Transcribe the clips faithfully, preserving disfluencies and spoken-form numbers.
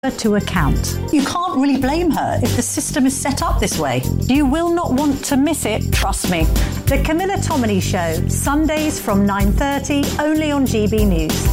to account. You can't really blame her if the system is set up this way. You will not want to miss it, trust me. The Camilla Tominey Show, Sundays from nine thirty, only on G B News.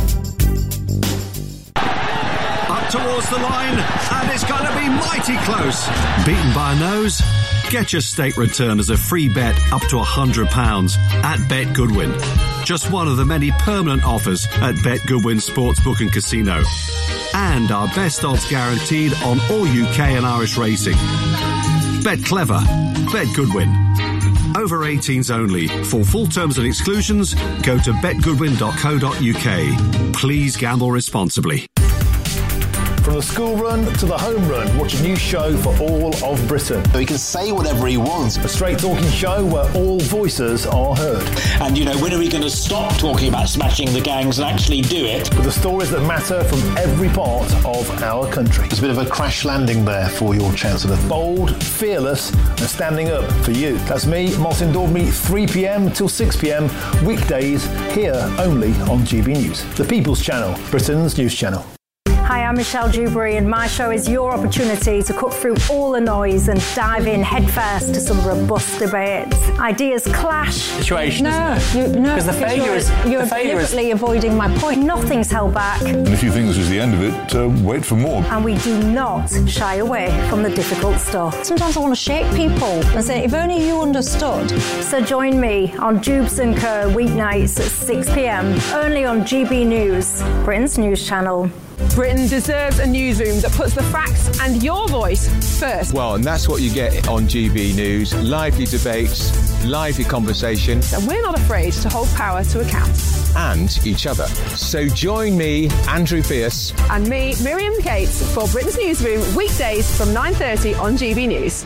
Up towards the line, and it's going to be mighty close. Beaten by a nose? Get your state return as a free bet up to one hundred pounds at Bet Goodwin. Just one of the many permanent offers at Bet Goodwin Sportsbook and Casino. And our best odds guaranteed on all U K and Irish racing. Bet clever. Bet Goodwin. Over eighteens only. For full terms and exclusions, go to bet goodwin dot co dot uk. Please gamble responsibly. From the school run to the home run, watch a new show for all of Britain. So he can say whatever he wants. A straight talking show where all voices are heard. And, you know, when are we going to stop talking about smashing the gangs and actually do it? With the stories that matter from every part of our country. There's a bit of a crash landing there for your Chancellor. Bold, fearless and standing up for you. That's me, Martin Daubney, three p.m. till six p.m. weekdays here only on G B News. The People's Channel, Britain's news channel. Hi, I'm Michelle Dewberry, and my show is your opportunity to cut through all the noise and dive in headfirst to some robust debates. Ideas clash. Situation, no, isn't it? You, no, because the failure you're, is you're the failure deliberately is... avoiding my point. Nothing's held back. And if you think this is the end of it, uh, wait for more. And we do not shy away from the difficult stuff. Sometimes I want to shake people and say, if only you understood. So join me on Jubes and Co weeknights at six p.m. only on G B News, Britain's news channel. Britain deserves a newsroom that puts the facts and your voice first. Well, and that's what you get on G B News. Lively debates, lively conversation. And we're not afraid to hold power to account. And each other. So join me, Andrew Pierce. And me, Miriam Cates, for Britain's Newsroom, weekdays from nine thirty on G B News.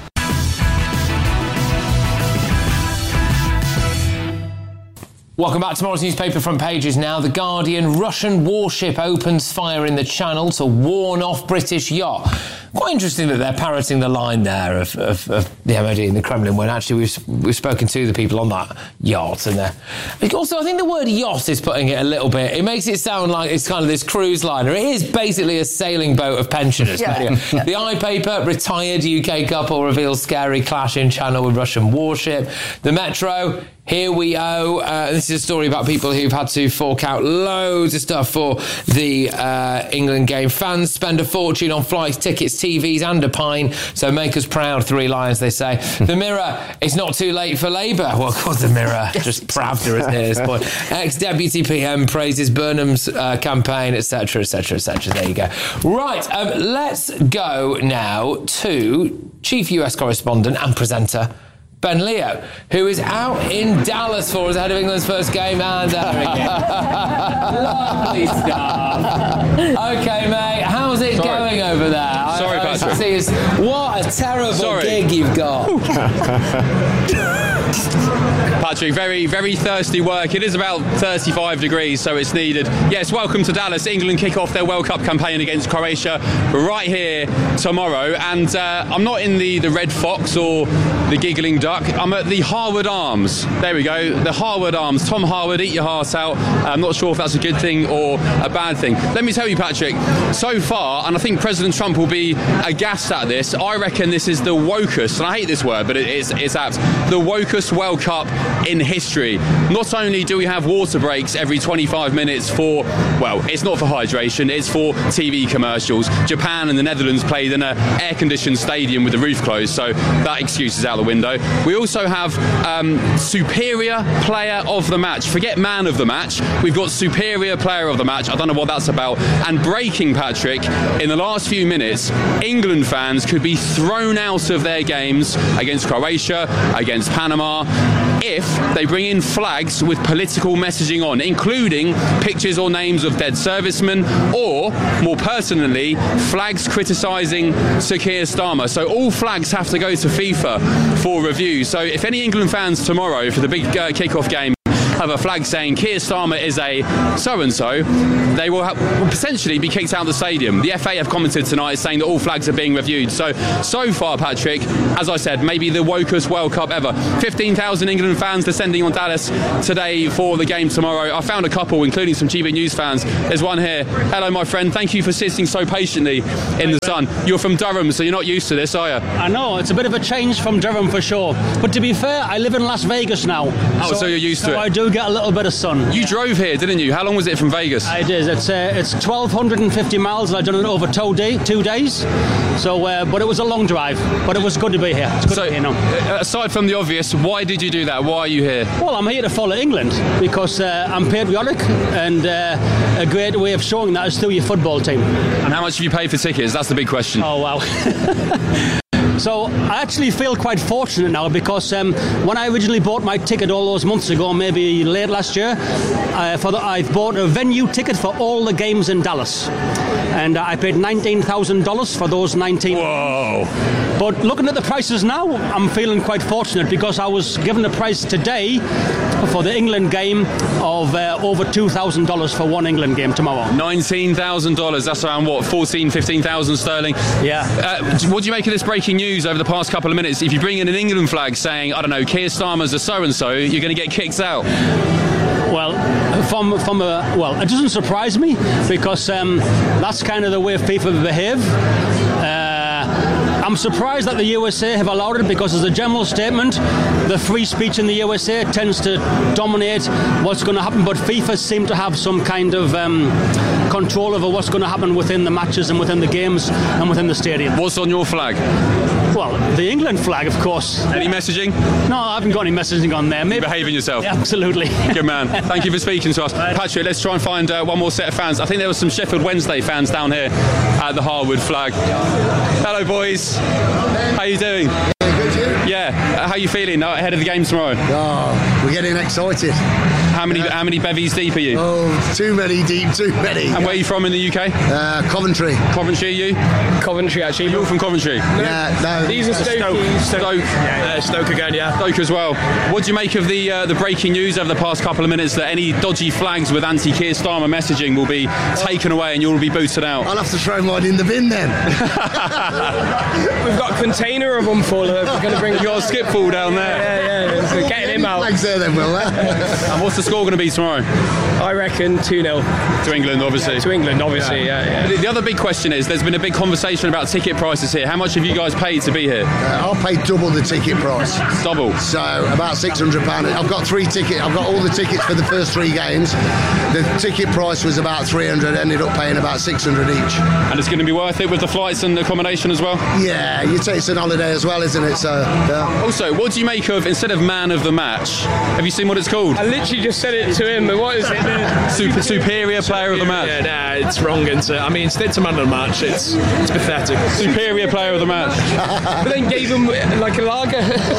Welcome back. Tomorrow's newspaper front pages now. The Guardian: Russian warship opens fire in the Channel to warn off British yacht. Quite interesting that they're parroting the line there of, of, of the M O D in the Kremlin when actually we've we've spoken to the people on that yacht. And they're... also, I think the word yacht is putting it a little bit. It makes it sound like it's kind of this cruise liner. It is basically a sailing boat of pensioners. Yeah. The iPaper: retired U K couple reveals scary clash in Channel with Russian warship. The Metro: here we owe. Uh, this is a story about people who've had to fork out loads of stuff for the uh, England game. Fans spend a fortune on flights, tickets, T Vs and a pine. So make us proud, three lions, they say. The Mirror: it's not too late for Labour. Well, of course, the Mirror. Just Pravda, isn't it, at this point? Ex-Deputy P M praises Burnham's uh, campaign, et cetera, et cetera, et cetera. There you go. Right, um, let's go now to Chief U S Correspondent and presenter Ben Leo, who is out in Dallas for us ahead of England's first game, and there he is. Lovely stuff. Okay, mate, how's it Sorry. going over there? Sorry, I, I Patrick. See is, what a terrible Sorry. gig you've got. Patrick, very, very thirsty work. It is about thirty-five degrees, so it's needed. Yes, welcome to Dallas. England kick off their World Cup campaign against Croatia right here tomorrow. And uh, I'm not in the, the Red Fox or the Giggling Duck. I'm at the Harwood Arms. There we go, the Harwood Arms. Tom Harwood, eat your heart out. I'm not sure if that's a good thing or a bad thing. Let me tell you, Patrick, so far, and I think President Trump will be aghast at this, I reckon this is the wokest, and I hate this word, but it is, it's apt, the wokest World Cup in history. Not only do we have water breaks every twenty-five minutes for, well, it's not for hydration, it's for T V commercials. Japan and the Netherlands played in an air-conditioned stadium with the roof closed, so that excuse is out the window. We also have um, superior player of the match. Forget man of the match. We've got superior player of the match. I don't know what that's about. And breaking, Patrick, in the last few minutes, England fans could be thrown out of their games against Croatia, against Panama, if they bring in flags with political messaging on, including pictures or names of dead servicemen, or, more pertinently, flags criticising Sir Keir Starmer. So all flags have to go to FIFA for review. So if any England fans tomorrow for the big uh, kick-off game have a flag saying Keir Starmer is a so-and-so, they will, ha- will potentially be kicked out of the stadium. The F A have commented tonight saying that all flags are being reviewed. So, so far, Patrick, as I said, maybe the wokest World Cup ever. fifteen thousand England fans descending on Dallas today for the game tomorrow. I found a couple, including some G B News fans. There's one here. Hello, my friend. Thank you for sitting so patiently in the sun. You're from Durham, so you're not used to this, are you? I know. It's a bit of a change from Durham for sure. But to be fair, I live in Las Vegas now. Oh, so, so you're used so to it. I do get a little bit of sun. You yeah. drove here, didn't you? How long was it from Vegas? I did. It's uh, it's twelve fifty miles, and I've done it over two, day, two days. So, uh, but it was a long drive. But it was good to be here. It's good so, to be here now. Aside from the obvious, why did you do that? Why are you here? Well, I'm here to follow England because uh, I'm patriotic, and uh, a great way of showing that is through your football team. And how much have you paid for tickets? That's the big question. Oh, wow. So I actually feel quite fortunate now because um, when I originally bought my ticket all those months ago, maybe late last year, uh, for the, I bought a venue ticket for all the games in Dallas. And uh, I paid nineteen thousand dollars for those nineteen. Whoa. But looking at the prices now, I'm feeling quite fortunate because I was given a price today for the England game of uh, over two thousand dollars for one England game tomorrow. nineteen thousand dollars, that's around what, fourteen, fifteen thousand sterling? Yeah. Uh, what do you make of this breaking news over the past couple of minutes? If you bring in an England flag saying, I don't know, Keir Starmer's a so-and-so, you're going to get kicked out. Well, from from a well, it doesn't surprise me because um, that's kind of the way FIFA behave. Uh, I'm surprised that the U S A have allowed it because, as a general statement, the free speech in the U S A tends to dominate what's going to happen. But FIFA seem to have some kind of um, control over what's going to happen within the matches and within the games and within the stadium. What's on your flag? Well, the England flag, of course. Any messaging? No, I haven't got any messaging on there. Maybe. You're behaving yourself. Yeah, absolutely. Good man. Thank you for speaking to us. Right. Patrick, let's try and find uh, one more set of fans. I think there were some Sheffield Wednesday fans down here at the Harwood flag. Hello, boys. How you doing? Yeah, good, you? Yeah. Uh, how you feeling uh, ahead of the game tomorrow? Oh, we're getting excited. How many yeah. how many bevies deep are you? Oh, too many deep, too many. And where are you from in the U K? Uh, Coventry. Coventry, are you? Coventry, actually. You're all from Coventry? No. Yeah, no. These are Stoke. Stoke. Stoke. Yeah, uh, Stoke again, yeah. Stoke as well. What do you make of the uh, the breaking news over the past couple of minutes that any dodgy flags with anti-Keir Starmer messaging will be taken away and you'll be booted out? I'll have to throw mine in the bin then. We've got a container of them full. We're going to bring. You got a skip full down there. Yeah, yeah. So getting him out. Flags there then, will there? And what's the score going to be tomorrow? I reckon two nil. To England, obviously. Yeah, to England, obviously, yeah. yeah, yeah. The other big question is, there's been a big conversation about ticket prices here. How much have you guys paid to be here? Uh, I'll pay double the ticket price. Double? So, about six hundred pounds. I've got three tickets. I've got all the tickets for the first three games. The ticket price was about three hundred, ended up paying about six hundred each. And it's going to be worth it with the flights and the accommodation as well? Yeah, you take it's an holiday as well, isn't it? So, yeah. Also, what do you make of, instead of man of the match, have you seen what it's called? I literally just said it to him, but what is it? Super, superior player of the match. Yeah, nah, it's wrong, isn't it? I mean, it's a man of the match. It's it's pathetic. Superior player of the match. But then gave him like a lager.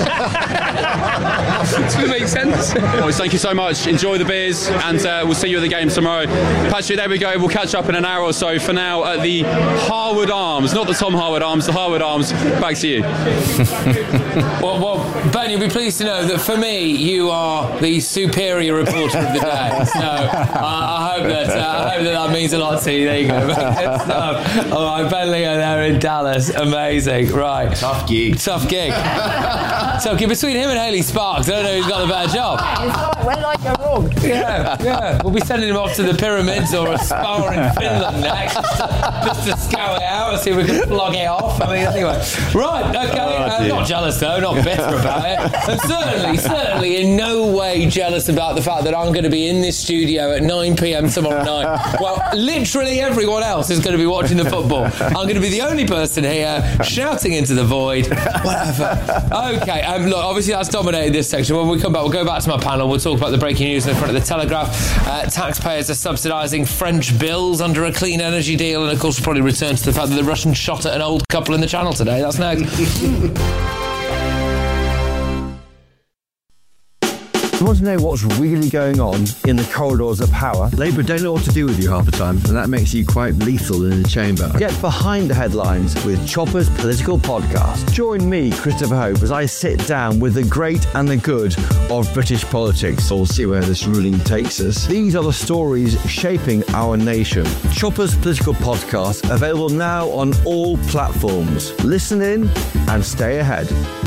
Does it make sense? Boys, thank you so much. Enjoy the beers, and uh, we'll see you at the game tomorrow. Patrick, there we go. We'll catch up in an hour or so. For now, at the Harwood Arms, not the Tom Harwood Arms, the Harwood Arms. Back to you. well, well, Ben, you'll be pleased to know that for me, you are the superior reporter of the day. So uh, I hope that uh, I hope that that means a lot to you. There you go. so, all right, Ben Leo there in Dallas, amazing. Right, tough gig. Tough gig. So between him and Hayley Sparks, I don't know who's got the better job. It's like, we're like a rug. Yeah, yeah. We'll be sending him off to the pyramids or a spa in Finland next, just to scout it out and see if we can flog it off. I mean, anyway. Right, okay. Oh, I'm not jealous though, not bitter about it. And certainly, certainly in no way jealous about the fact that I'm going to be in this studio at nine p.m. tomorrow night. Well, literally everyone else is going to be watching the football. I'm going to be the only person here shouting into the void. Whatever. Okay, um, look, obviously that's dominated this section. When we come back, we'll go back to my panel. We'll talk about the breaking news in front of the Telegraph. Uh, taxpayers are subsidising French bills under a clean energy deal. And of course, we'll probably return to the fact that the Russians shot at an old couple in the Channel today. That's next. Want to know what's really going on in the corridors of power? Labour don't know what to do with you half the time, and that makes you quite lethal in the chamber. Get behind the headlines with Chopper's Political Podcast. Join me, Christopher Hope, as I sit down with the great and the good of British politics. We'll see where this ruling takes us. These are the stories shaping our nation. Chopper's Political Podcast, available now on all platforms. Listen in and stay ahead.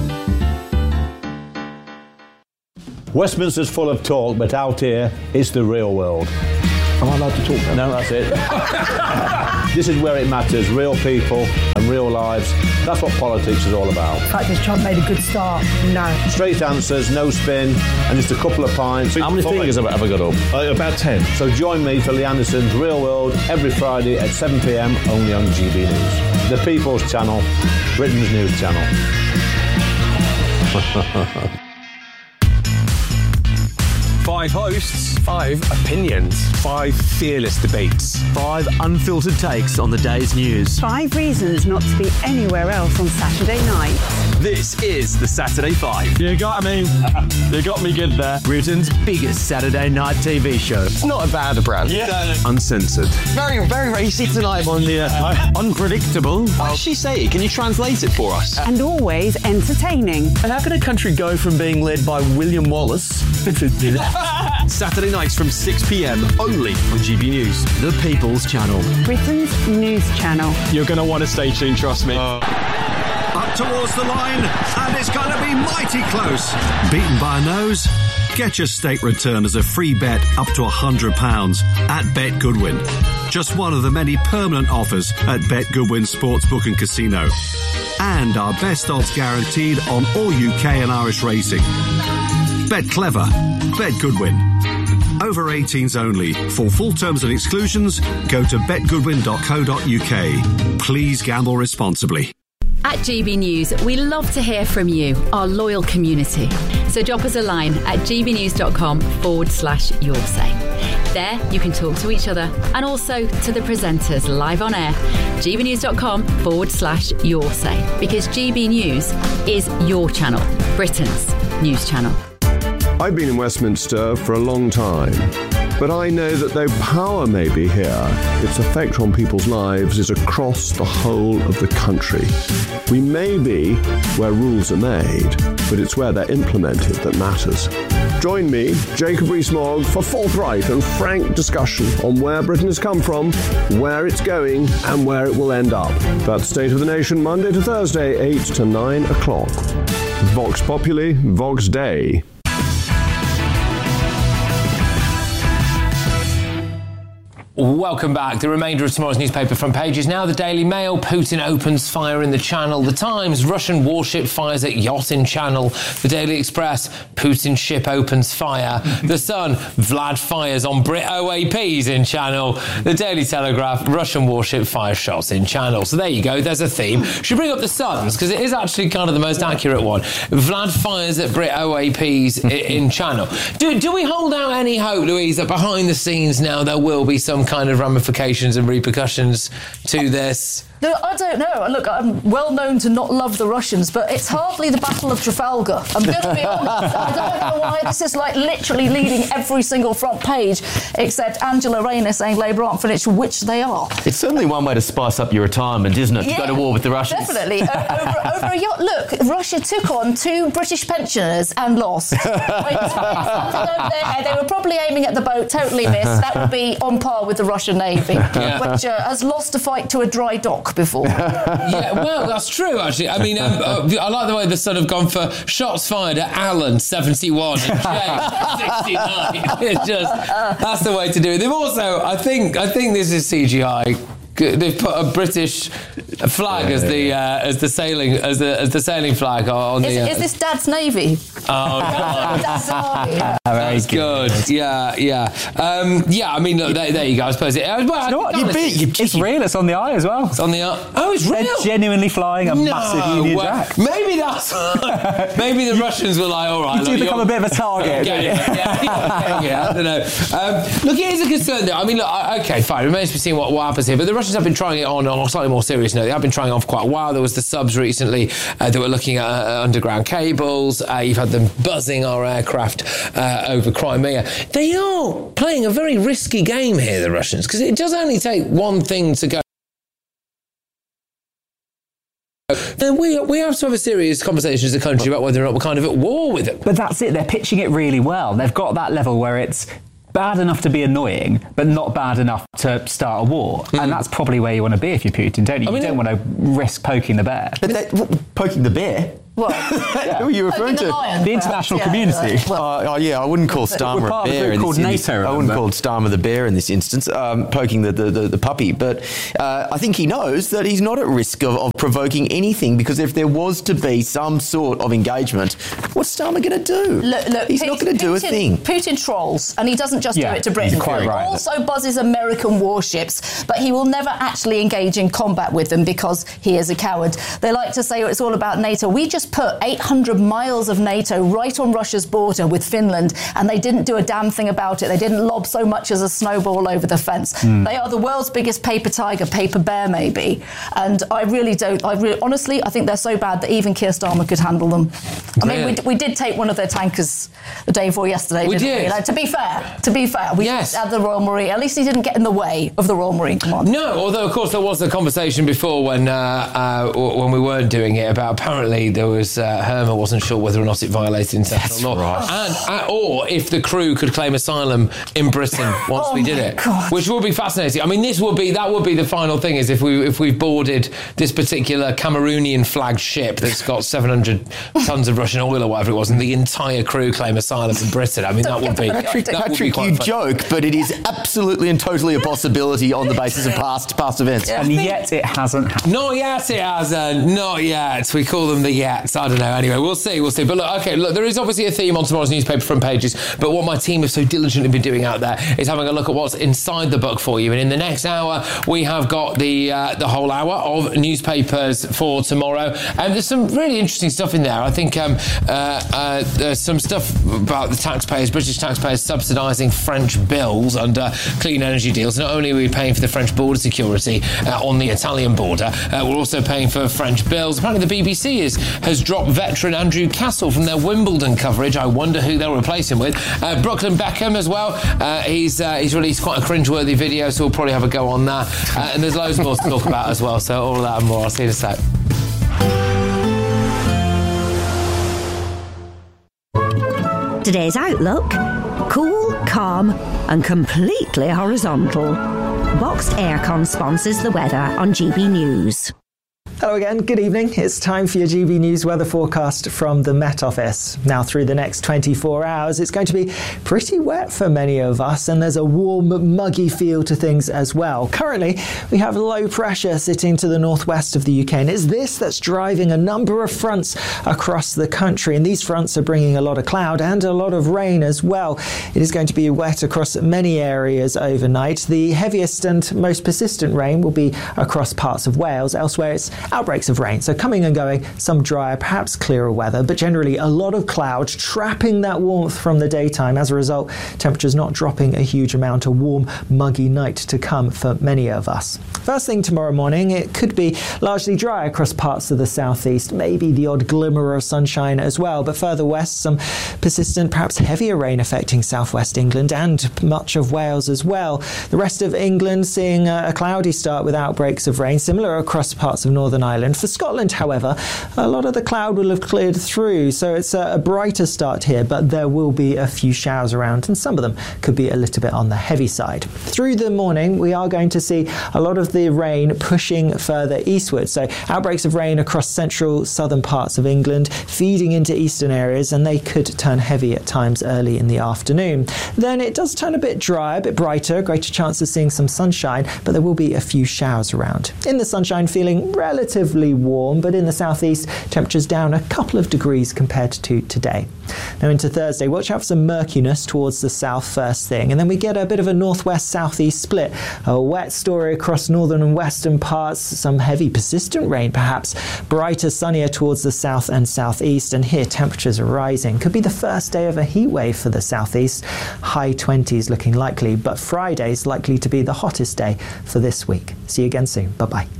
Westminster's full of talk, but out here, it's the real world. Am I allowed to talk now? No, that's it. This is where it matters, real people and real lives. That's what politics is all about. In fact, has Trump made a good start? No. Straight answers, no spin, and just a couple of pints. How many fingers have I ever got up? Uh, about ten. So join me for Lee Anderson's Real World every Friday at seven p.m, only on G B News. The People's Channel, Britain's news channel. Five hosts, five opinions, five fearless debates, five unfiltered takes on the day's news. Five reasons not to be anywhere else on Saturday night. This is the Saturday Five. You got me. You got me good there. Britain's biggest Saturday night T V show. It's not a bad brand. Yeah. Uncensored. Very, very racy tonight on the uh, unpredictable. What did she say? Can you translate it for us? And always entertaining. And how can a country go from being led by William Wallace Saturday nights from six p.m, only on G B News. The People's Channel. Britain's news channel. You're going to want to stay tuned, trust me. Uh. Up towards the line, and it's going to be mighty close. Beaten by a nose? Get your state return as a free bet up to one hundred pounds at Bet Goodwin. Just one of the many permanent offers at Bet Goodwin Sportsbook and Casino. And our best odds guaranteed on all U K and Irish racing. Bet clever. Bet Goodwin. Over eighteens only. For full terms and exclusions, go to bet goodwin dot co dot uk. Please gamble responsibly. At G B News, we love to hear from you, our loyal community. So drop us a line at gbnews.com forward slash your say. There, you can talk to each other and also to the presenters live on air. gbnews.com forward slash your say. Because G B News is your channel, Britain's news channel. I've been in Westminster for a long time, but I know that though power may be here, its effect on people's lives is across the whole of the country. We may be where rules are made, but it's where they're implemented that matters. Join me, Jacob Rees-Mogg, for forthright and frank discussion on where Britain has come from, where it's going, and where it will end up. That's State of the Nation, Monday to Thursday, eight to nine o'clock. Vox Populi, Vox Dei. Welcome back. The remainder of tomorrow's newspaper front page is now the Daily Mail. Putin opens fire in the Channel. The Times, Russian warship fires at yacht in Channel. The Daily Express, Putin ship opens fire. The Sun, Vlad fires on Brit O A Ps in Channel. The Daily Telegraph, Russian warship fires shots in Channel. So there you go. There's a theme. Should bring up the Sun's because it is actually kind of the most accurate one. Vlad fires at Brit O A Ps in Channel. Do, do we hold out any hope, Louise, that behind the scenes now there will be some kind of ramifications and repercussions to this? No, I don't know. Look, I'm well known to not love the Russians, but it's hardly the Battle of Trafalgar. I'm going to be honest. I don't know why this is like literally leading every single front page, except Angela Rayner saying Labour aren't finished, which they are. It's certainly one way to spice up your retirement, isn't it? Yeah, to go to war with the Russians. Definitely. over, over a yacht. Look, Russia took on two British pensioners and lost. Like, over there, they were probably aiming at the boat, totally missed. That would be on par with the Russian Navy, yeah. which uh, has lost a fight to a dry dock before. Yeah, well, that's true, actually. I mean, um, uh, I like the way the Sun have gone for shots fired at Allen, seventy-one, and James, sixty-nine. It's just, that's the way to do it. They've also, I think, I think this is C G I. They've put a British flag as the uh, as the sailing as the as the sailing flag on is, the. Uh, is this Dad's Navy? Oh, God. Dad's Army. Yeah. That's good. Yeah, yeah, um, yeah. I mean, look, there, there you go. I suppose it. Uh, well, you know what? You beat, you, it's real. It's on the eye as well. It's on the eye. Oh, it's real. They're genuinely flying a no, massive Union well, Jack. Maybe that's. Maybe the Russians were like, all right. You do look, become a bit of a target. Yeah, yeah, yeah, yeah, yeah, I don't know. Um, look, it is a concern though. I mean, look, okay, fine. It remains to be seen what, what happens here. But the Russians have been trying it on on a slightly more serious note. they have been trying on for quite a while. There was the subs recently uh, that were looking at uh, underground cables. Uh, you've had them buzzing our aircraft uh, over Crimea. They are playing a very risky game here, the Russians, because it does only take one thing to go. Then we we have to have a serious conversation as a country about whether or not we're kind of at war with them. But that's it. They're pitching it really well. They've got that level where it's bad enough to be annoying, but not bad enough to start a war. Mm. And that's probably where you want to be if you're Putin, don't you? I mean, you don't want to risk poking the bear. But they, what, poking the bear? What? Yeah. Who are you referring to? The, lion, the international yeah, community. Well, uh, oh yeah, I wouldn't call Starmer a bear. In this, NATO, in this, I wouldn't call Starmer the bear in this instance, um, poking the, the, the, the puppy. But uh, I think he knows that he's not at risk of, of provoking anything, because if there was to be some sort of engagement, what's Starmer going to do? Look, look, he's Putin, not going to do a thing. Putin trolls, and he doesn't just yeah, do it to Britain. quite he right. also buzzes American warships, but he will never actually engage in combat with them because he is a coward. They like to say it's all about NATO. We just put eight hundred miles of NATO right on Russia's border with Finland, and they didn't do a damn thing about it. They didn't lob so much as a snowball over the fence. Mm. They are the world's biggest paper tiger, paper bear maybe, and I really don't, I really, honestly, I think they're so bad that even Keir Starmer could handle them. I mean, we, we did take one of their tankers the day before yesterday, we didn't did. we? Like, to be fair, to be fair, we yes. had the Royal Marine, at least he didn't get in the way of the Royal Marine Command. No, although of course there was a conversation before when uh, uh, when we weren't doing it about apparently there was, uh, Herma wasn't sure whether or not it violated international That's law. Right. And, uh, or if the crew could claim asylum in Britain once oh we did it. God. Which would be fascinating. I mean, this would be, that would be the final thing, is if we if we boarded this particular Cameroonian flagged ship that's got seven hundred tons of Russian oil or whatever it was, and the entire crew claim asylum in Britain. I mean, that would be... Patrick, that Patrick would be quite you fun. joke, but it is absolutely and totally a possibility on the basis of past past events. And yet it hasn't happened. Not yet it hasn't. Not yet. We call them the yets. I don't know. Anyway, we'll see. We'll see. But look, okay, look, there is obviously a theme on tomorrow's newspaper front pages, but what my team have so diligently been doing out there is having a look at what's inside the book for you. And in the next hour, we have got the uh, the whole hour of newspapers for tomorrow. And there's some really interesting stuff in there. I think um, uh, uh, there's some stuff about the taxpayers, British taxpayers subsidising French bills under clean energy deals. Not only are we paying for the French border security uh, on the Italian border, uh, we're also paying for French bills. Apparently the B B C is, has dropped veteran Andrew Castle from their Wimbledon coverage. I wonder who they'll replace him with. Uh, Brooklyn Beckham as well. Uh, he's uh, he's released quite a cringeworthy video, so we'll probably have a go on that. Uh, and there's loads more to talk about as well. So all of that and more. I'll see you in a sec. Today's outlook: cool, calm, and completely horizontal. Boxed Aircon sponsors the weather on G B News. Hello again, good evening. It's time for your G B News weather forecast from the Met Office. Now, through the next twenty-four hours, it's going to be pretty wet for many of us, and there's a warm, muggy feel to things as well. Currently, we have low pressure sitting to the northwest of the U K, and it's this that's driving a number of fronts across the country, and these fronts are bringing a lot of cloud and a lot of rain as well. It is going to be wet across many areas overnight. The heaviest and most persistent rain will be across parts of Wales. Elsewhere, it's outbreaks of rain, so coming and going, some drier, perhaps clearer weather, but generally a lot of cloud trapping that warmth from the daytime. As a result, temperatures not dropping a huge amount. A warm, muggy night to come for many of us. First thing tomorrow morning, it could be largely dry across parts of the southeast, maybe the odd glimmer of sunshine as well, but further west, some persistent, perhaps heavier rain affecting southwest England and much of Wales as well. The rest of England seeing a cloudy start with outbreaks of rain, similar across parts of Northern Ireland. For Scotland, however, a lot of the cloud will have cleared through, so it's a, a brighter start here, but there will be a few showers around, and some of them could be a little bit on the heavy side. Through the morning, we are going to see a lot of the rain pushing further eastward, so outbreaks of rain across central, southern parts of England, feeding into eastern areas, and they could turn heavy at times early in the afternoon. Then it does turn a bit dry, a bit brighter, greater chance of seeing some sunshine, but there will be a few showers around. In the sunshine, feeling relatively Relatively warm, but in the southeast, temperatures down a couple of degrees compared to today. Now into Thursday, watch out for some murkiness towards the south first thing, and then we get a bit of a northwest-southeast split. A wet story across northern and western parts, some heavy persistent rain perhaps, brighter, sunnier towards the south and southeast, and here temperatures are rising. Could be the first day of a heat wave for the southeast, high twenties looking likely, but Friday's likely to be the hottest day for this week. See you again soon. Bye-bye.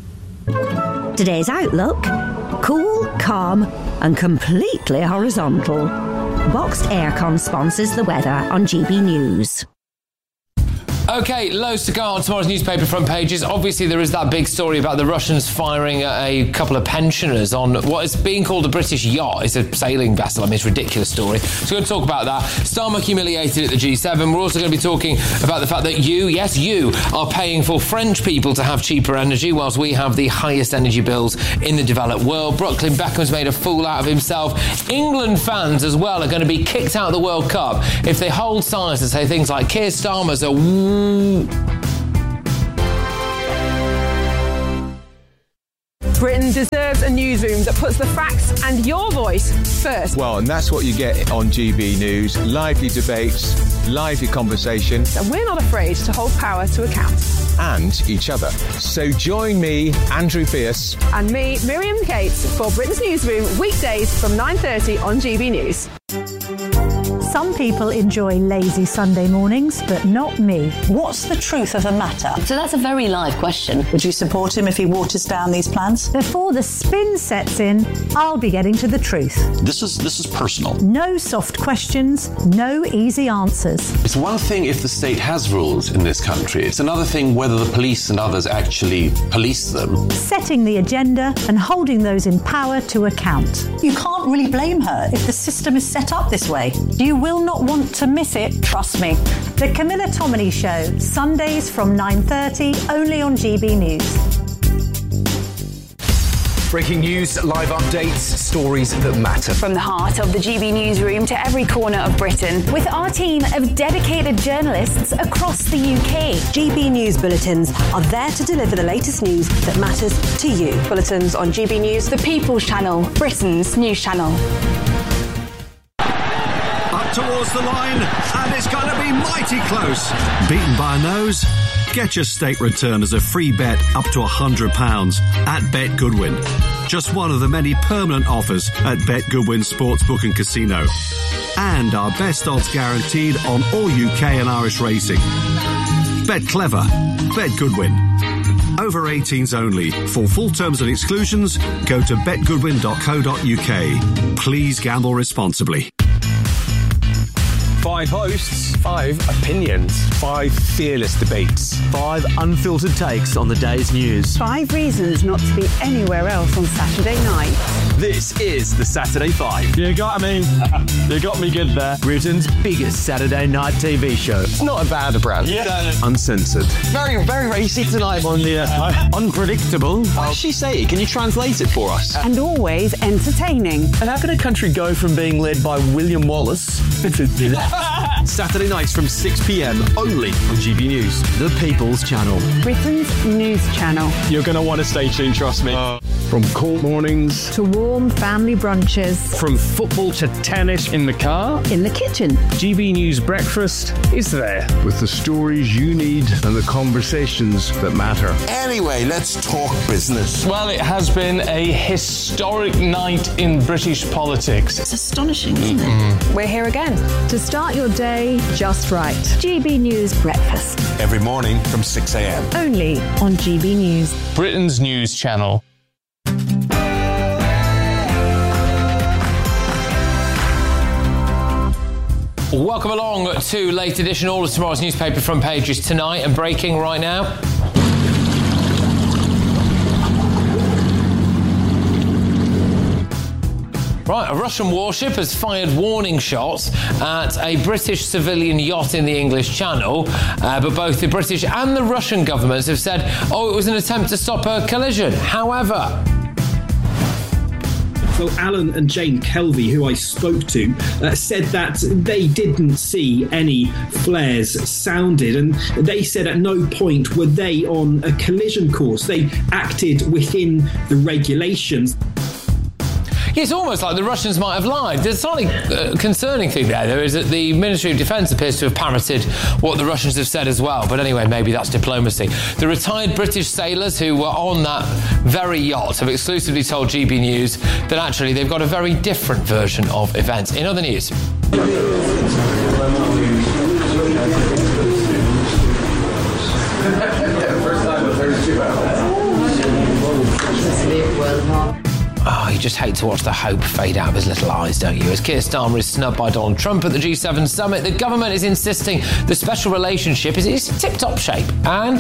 Today's outlook: cool, calm, and completely horizontal. Boxed Aircon sponsors the weather on G B News. OK, loads to go on tomorrow's newspaper front pages. Obviously, there is that big story about the Russians firing at a couple of pensioners on what is being called a British yacht. It's a sailing vessel. I mean, it's a ridiculous story. So we're going to talk about that. Starmer humiliated at the G seven. We're also going to be talking about the fact that you, yes, you, are paying for French people to have cheaper energy, whilst we have the highest energy bills in the developed world. Brooklyn Beckham's made a fool out of himself. England fans, as well, are going to be kicked out of the World Cup if they hold signs and say things like Keir Starmer's a Britain deserves a newsroom that puts the facts and your voice first. Well, and that's what you get on G B News. Lively debates, lively conversation. And we're not afraid to hold power to account. And each other. So join me, Andrew Pierce. And me, Miriam Cates, for Britain's Newsroom, weekdays from nine thirty on G B News. Some people enjoy lazy Sunday mornings, but not me. What's the truth of the matter? So that's a very live question. Would you support him if he waters down these plans? Before the spin sets in, I'll be getting to the truth. This is this is personal. No soft questions, no easy answers. It's one thing if the state has rules in this country. It's another thing whether the police and others actually police them. Setting the agenda and holding those in power to account. You can't really blame her if the system is set up this way. You will not want to miss it, trust me. The Camilla Tominey Show, Sundays from nine thirty, only on G B News. Breaking news, live updates, stories that matter. From the heart of the G B Newsroom to every corner of Britain, with our team of dedicated journalists across the U K. G B News bulletins are there to deliver the latest news that matters to you. Bulletins on G B News, the People's Channel, Britain's news channel. Towards the line, and it's going to be mighty close. Beaten by a nose? Get your state return as a free bet up to one hundred pounds at Bet Goodwin. Just one of the many permanent offers at Bet Goodwin Sportsbook and Casino. And our best odds guaranteed on all U K and Irish racing. Bet clever. Bet Goodwin. Over eighteens only. For full terms and exclusions, go to bet goodwin dot co dot U K. Please gamble responsibly. Five hosts, five opinions, five fearless debates, five unfiltered takes on the day's news. Five reasons not to be anywhere else on Saturday night. This is the Saturday Five. You got me. You got me good there. Britain's biggest Saturday night T V show. It's not a bad brand. Yeah. Uncensored. Very, very racy tonight on the uh, unpredictable. What does she say? Can you translate it for us? And always entertaining. And how can a country go from being led by William Wallace to Saturday nights from six p.m. only on G B News, the People's Channel. Britain's news channel. You're going to want to stay tuned, trust me. Uh, From cold mornings to warm family brunches. From football to tennis in the car. In the kitchen. G B News breakfast is there. With the stories you need and the conversations that matter. Anyway, let's talk business. Well, it has been a historic night in British politics. It's astonishing, isn't it? We're here again. To start your day just right. G B News Breakfast. Every morning from six a.m. Only on G B News. Britain's news channel. Welcome along to late edition. All of tomorrow's newspaper front pages tonight and breaking right now. Right, a Russian warship has fired warning shots at a British civilian yacht in the English Channel, uh, but both the British and the Russian governments have said, oh, it was an attempt to stop a collision. However... Well, Alan and Jane Kelvey, who I spoke to, uh, said that they didn't see any flares sounded, and they said at no point were they on a collision course. They acted within the regulations. It's almost like the Russians might have lied. There's a slightly uh, concerning thing there, though, is that the Ministry of Defence appears to have parroted what the Russians have said as well. But anyway, maybe that's diplomacy. The retired British sailors who were on that very yacht have exclusively told G B News that actually they've got a very different version of events. In other news... Oh, you just hate to watch the hope fade out of his little eyes, don't you? As Keir Starmer is snubbed by Donald Trump at the G seven summit, the government is insisting the special relationship is in tip-top shape. And...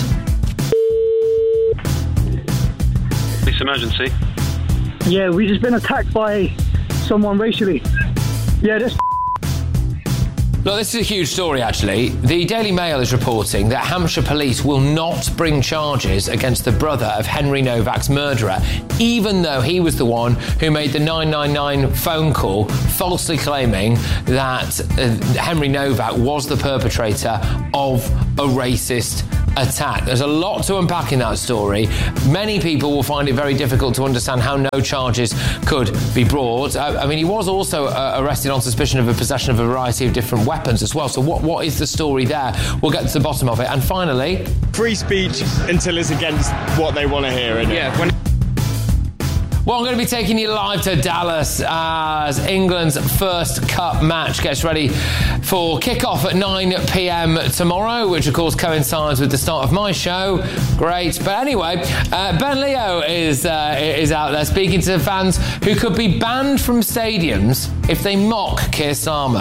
Police emergency. Yeah, we just been attacked by someone racially. Yeah, this... Look, this is a huge story, actually. The Daily Mail is reporting that Hampshire police will not bring charges against the brother of Henry Novak's murderer, even though he was the one who made the nine nine nine phone call falsely claiming that uh, Henry Novak was the perpetrator of a racist attack. There's a lot to unpack in that story. Many people will find it very difficult to understand how no charges could be brought. I, I mean, he was also uh, arrested on suspicion of a possession of a variety of different weapons as well. So what, what is the story there? We'll get to the bottom of it. And finally... Free speech until it's against what they want to hear, isn't it? Yeah. When- Well, I'm going to be taking you live to Dallas as England's first Cup match gets ready for kick-off at nine p.m. tomorrow, which of course coincides with the start of my show. Great. But anyway, uh, Ben Leo is, uh, is out there speaking to fans who could be banned from stadiums if they mock Keir Starmer.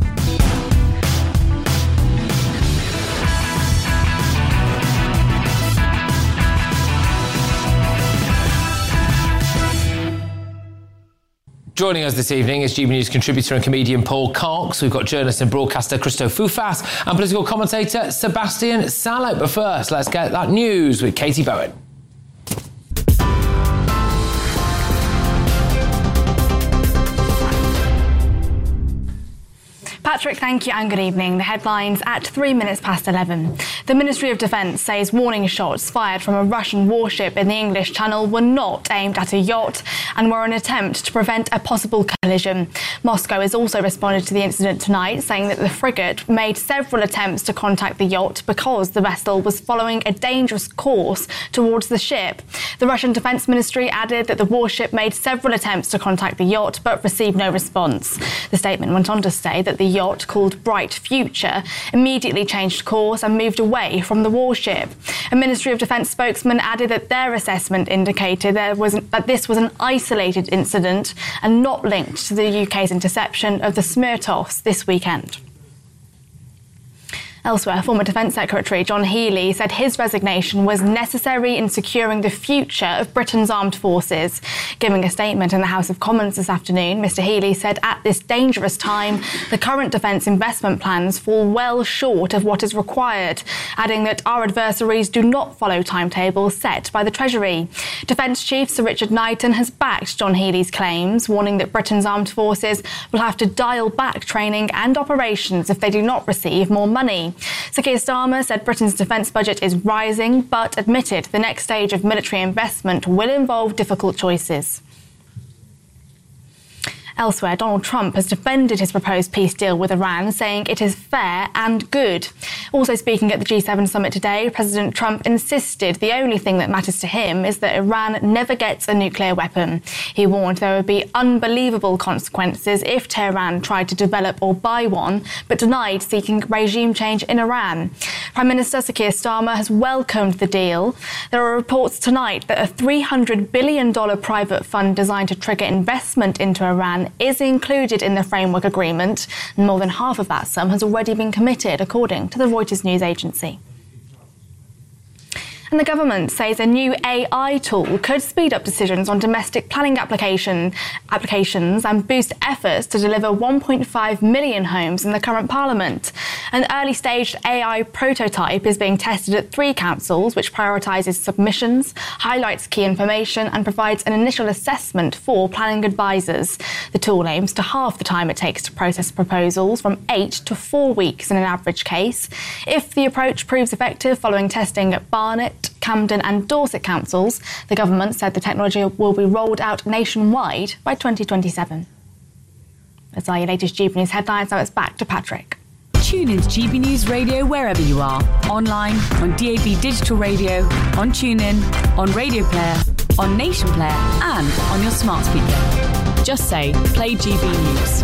Joining us this evening is G B News contributor and comedian Paul Cox. We've got journalist and broadcaster Christo Fufas and political commentator Sebastian Salop. But first, let's get that news with Katie Bowen. Patrick, thank you and good evening. The headlines at three minutes past eleven. The Ministry of Defence says warning shots fired from a Russian warship in the English Channel were not aimed at a yacht and were an attempt to prevent a possible collision. Moscow has also responded to the incident tonight, saying that the frigate made several attempts to contact the yacht because the vessel was following a dangerous course towards the ship. The Russian Defence Ministry added that the warship made several attempts to contact the yacht but received no response. The statement went on to say that the yacht, called Bright Future, immediately changed course and moved away from the warship. A Ministry of Defence spokesman added that their assessment indicated there was, that this was an isolated incident and not linked to the U K's interception of the Smirtovs this weekend. Elsewhere, former Defence Secretary John Healey said his resignation was necessary in securing the future of Britain's armed forces. Giving a statement in the House of Commons this afternoon, Mr Healey said at this dangerous time, the current defence investment plans fall well short of what is required, adding that our adversaries do not follow timetables set by the Treasury. Defence Chief Sir Richard Knighton has backed John Healey's claims, warning that Britain's armed forces will have to dial back training and operations if they do not receive more money. Sir Keir Starmer said Britain's defence budget is rising, but admitted the next stage of military investment will involve difficult choices. Elsewhere, Donald Trump has defended his proposed peace deal with Iran, saying it is fair and good. Also speaking at the G seven summit today, President Trump insisted the only thing that matters to him is that Iran never gets a nuclear weapon. He warned there would be unbelievable consequences if Tehran tried to develop or buy one, but denied seeking regime change in Iran. Prime Minister Sir Keir Starmer has welcomed the deal. There are reports tonight that a three hundred billion dollars private fund designed to trigger investment into Iran is included in the framework agreement, and more than half of that sum has already been committed, according to the Reuters news agency. And the government says a new A I tool could speed up decisions on domestic planning application, applications and boost efforts to deliver one point five million homes in the current Parliament. An early-stage A I prototype is being tested at three councils, which prioritises submissions, highlights key information and provides an initial assessment for planning advisors. The tool aims to halve the time it takes to process proposals from eight to four weeks in an average case. If the approach proves effective following testing at Barnet, Camden and Dorset councils, the government said the technology will be rolled out nationwide by twenty twenty-seven. That's our latest G B News headlines. Now it's back to Patrick. Tune into G B News Radio wherever you are. Online, on D A B Digital Radio, on TuneIn, on Radio Player, on Nation Player and on your smart speaker. Just say, play G B News.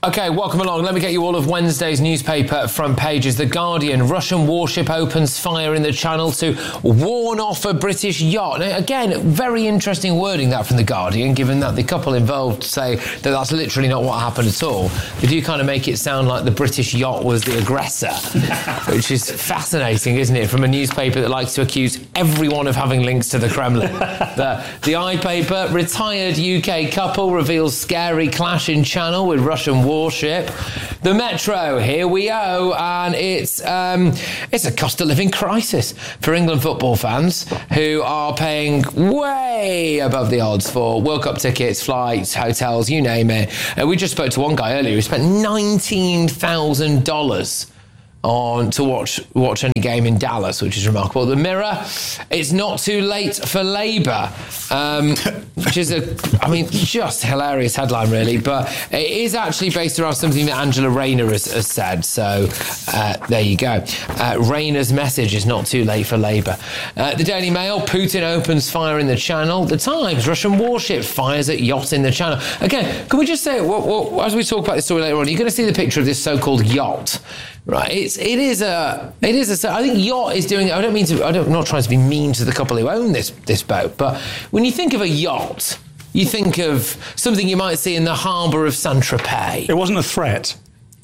OK, welcome along. Let me get you all of Wednesday's newspaper front pages. The Guardian, Russian warship opens fire in the Channel to warn off a British yacht. Now, again, very interesting wording that from The Guardian, given that the couple involved say that that's literally not what happened at all. They do kind of make it sound like the British yacht was the aggressor, which is fascinating, isn't it, from a newspaper that likes to accuse everyone of having links to the Kremlin. the, the I-Paper, retired U K couple reveals scary clash in Channel with Russian warship. Warship. The Metro, here we go, and it's um, it's a cost of living crisis for England football fans who are paying way above the odds for World Cup tickets, flights, hotels, you name it. And we just spoke to one guy earlier who spent nineteen thousand dollars on to watch watch any game in Dallas, which is remarkable. The Mirror, it's not too late for Labour, um, which is a, I mean, just hilarious headline, really. But it is actually based around something that Angela Rayner has, has said. So uh, there you go. Uh, Rayner's message is not too late for Labour. Uh, the Daily Mail, Putin opens fire in the Channel. The Times, Russian warship fires at yacht in the Channel. Again, can we just say, well, well, as we talk about this story later on, you're going to see the picture of this so-called yacht. Right, it's it is a it is a. I think yacht is doing. I don't mean to. I don't, I'm not trying to be mean to the couple who own this this boat, but when you think of a yacht, you think of something you might see in the harbour of Saint-Tropez. It wasn't a threat.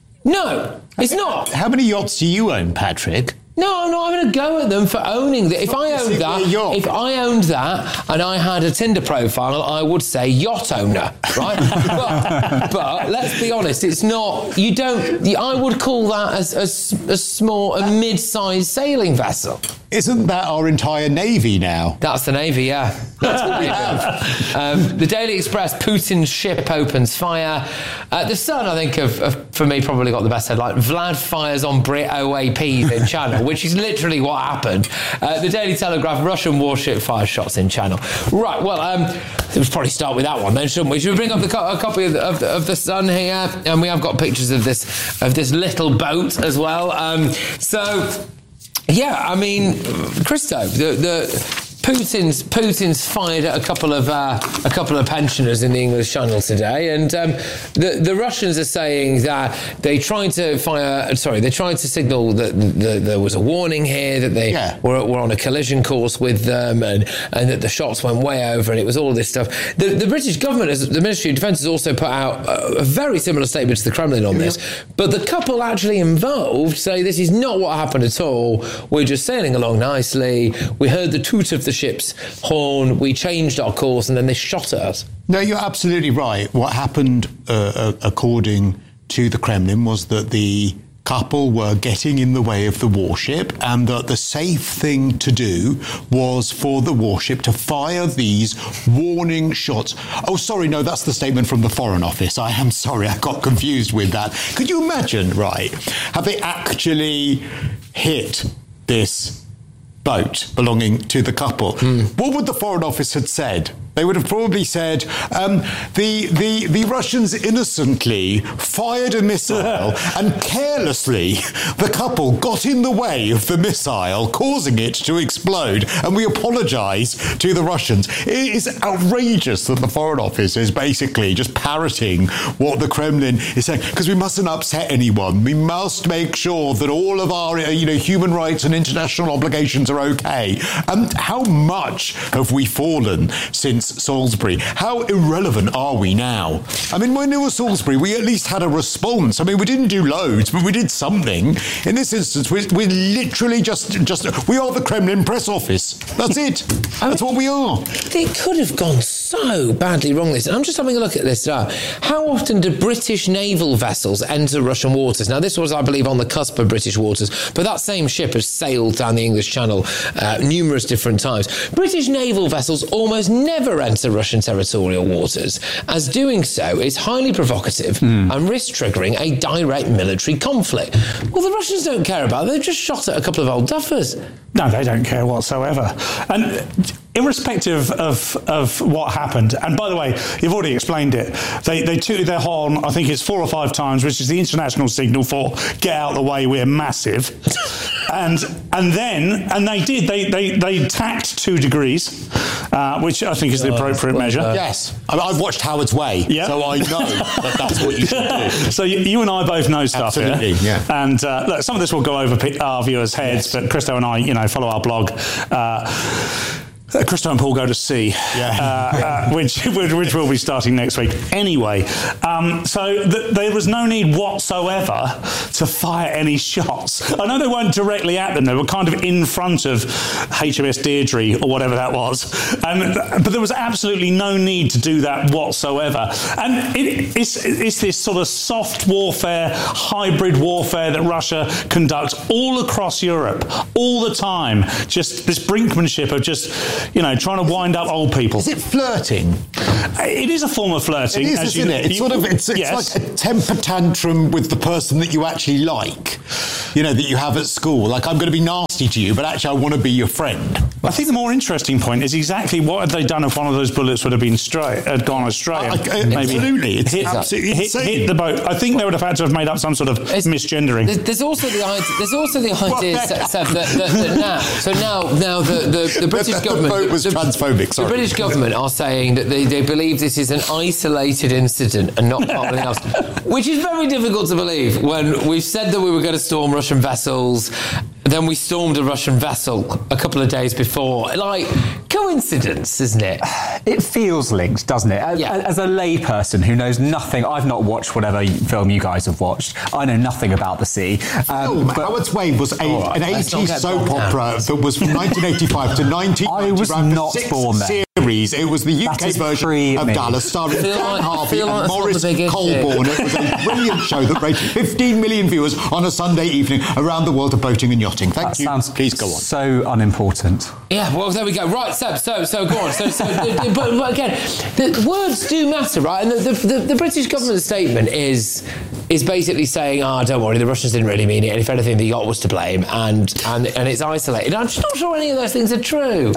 No, it's not. How many yachts do you own, Patrick? No, I'm not having a go at them for owning that. If I owned that, if I owned that and I had a Tinder profile, I would say yacht owner, right? but, but let's be honest, it's not. You don't. I would call that as a, a small, a mid-sized sailing vessel. Isn't that our entire navy now? That's the navy, yeah. That's what we have. Um, the Daily Express, Putin's ship opens fire. Uh, the Sun, I think, have, have, for me, probably got the best headline. Vlad fires on Brit O A Ps in Channel, which is literally what happened. Uh, the Daily Telegraph, Russian warship fires shots in Channel. Right, well, um, let's probably start with that one then, shouldn't we? Should we bring up the co- a copy of the, of, the, of the Sun here? And we have got pictures of this of this little boat as well. Um, so... Yeah, I mean, Christo, the, the Putin's Putin's fired at a couple of uh, a couple of pensioners in the English Channel today, and um, the the Russians are saying that they tried to fire. Sorry, they tried to signal that the, the, there was a warning here that they yeah. were, were on a collision course with them, and, and that the shots went way over, and it was all this stuff. The, the British government, has, the Ministry of Defence, has also put out a, a very similar statement to the Kremlin on this. But the couple actually involved say this is not what happened at all. We're just sailing along nicely. We heard the toot of the ship's horn. We changed our course, and then they shot at us. No, you're absolutely right. What happened, uh, according to the Kremlin, was that the couple were getting in the way of the warship, and that the safe thing to do was for the warship to fire these warning shots. Oh, sorry, no, that's the statement from the Foreign Office. I am sorry, I got confused with that. Could you imagine, right, have they actually hit this boat belonging to the couple? Mm. What would the Foreign Office have said? They would have probably said, um, the, the, the Russians innocently fired a missile and carelessly the couple got in the way of the missile, causing it to explode, and we apologise to the Russians. It is outrageous that the Foreign Office is basically just parroting what the Kremlin is saying, because we mustn't upset anyone. We must make sure that all of our you know, human rights and international obligations are okay. And how much have we fallen since Salisbury? How irrelevant are we now? I mean, when it was Salisbury, we at least had a response. I mean, we didn't do loads, but we did something. In this instance, we're, we're literally just, just, we are the Kremlin press office. That's it. That's what we are. It could have gone so badly wrong, this. I'm just having a look at this. Uh, how often do British naval vessels enter Russian waters? Now, this was, I believe, on the cusp of British waters, but that same ship has sailed down the English Channel uh, numerous different times. British naval vessels almost never enter Russian territorial waters, as doing so is highly provocative mm. and risk triggering a direct military conflict. Well, the Russians don't care about it. They've just shot at a couple of old duffers. No, they don't care whatsoever. And irrespective of, of what happened, and by the way, you've already explained it, they, they tooted their horn, I think it's four or five times, which is the international signal for get out of the way, we're massive. and and then, and they did, they, they, they tacked two degrees, uh, which I think is the appropriate well, measure. Uh, yes. I mean, I've watched Howard's Way, yeah. so I know that that's what you should do. So you, you and I both know stuff Absolutely, here. yeah. And uh, look, some of this will go over our viewers' heads, yes. but Christo and I, you know, follow our blog. Uh, Uh, Christo and Paul go to sea, yeah. uh, uh, which, which will be starting next week. Anyway, um, so th- there was no need whatsoever to fire any shots. I know they weren't directly at them; they were kind of in front of H M S Deirdre or whatever that was, and but there was absolutely no need to do that whatsoever. And it, it's, it's this sort of soft warfare, hybrid warfare that Russia conducts all across Europe, all the time. Just this brinkmanship of just. You know, trying to wind up old people. Is it flirting? It is a form of flirting. It is, as isn't you, it? It's you, sort of it's, it's yes. like a temper tantrum with the person that you actually like. You know, that you have at school. Like, I'm going to be nasty to you, but actually I want to be your friend. I think the more interesting point is exactly what had they done if one of those bullets would have been straight, had gone astray. I, I, maybe absolutely, it's hit, absolutely hit, insane. hit the boat. I think they would have had to have made up some sort of it's, misgendering. There's also the idea. There's also the idea Seth, that, that, that now. So now, now the the, the British the, government the boat was the, transphobic. Sorry. The British government are saying that they, they believe this is an isolated incident and not part of anything else, which is very difficult to believe when we've said that we were going to storm Russian vessels. Then we stormed a Russian vessel a couple of days before. Like, coincidence, isn't it? It feels linked, doesn't it? As, yeah. as a layperson who knows nothing, I've not watched whatever film you guys have watched. I know nothing about the sea. Um, but Howard's Way was a, right, an eighties soap opera that was from nineteen eighty-five to nineteen ninety. I was not born there. Series. It was the U K version of Dallas, starring Dan like, Harvey and like Maurice Colborne. It was a brilliant show that rated fifteen million viewers on a Sunday evening around the world of boating and yachting. Thank that you. Sounds Please go on. So unimportant. Yeah, well, there we go. Right, so, so, so go on. So, so, but, but again, the words do matter, right? And the, the, the British government statement is is basically saying, "Ah, oh, don't worry, the Russians didn't really mean it, and if anything, the yacht was to blame, and and and it's isolated." I'm just not sure any of those things are true.